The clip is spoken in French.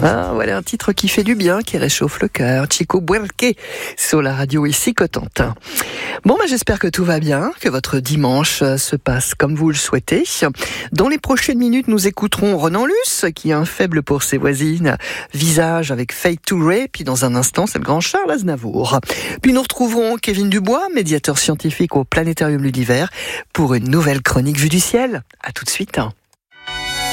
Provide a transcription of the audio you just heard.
Ah, voilà un titre qui fait du bien, qui réchauffe le cœur. Chico Buarque sur la radio ici Cotentin. Bon, j'espère que tout va bien, que votre dimanche se passe comme vous le souhaitez. Dans les prochaines minutes, nous écouterons Ronan Luce, qui a un faible pour ses voisines. Visage avec Fade to Ray, puis dans un instant, c'est le grand Charles Aznavour. Puis nous retrouverons Kevin Dubois, médiateur scientifique au Planétarium L'Univers, pour une nouvelle chronique Vue du ciel. À tout de suite.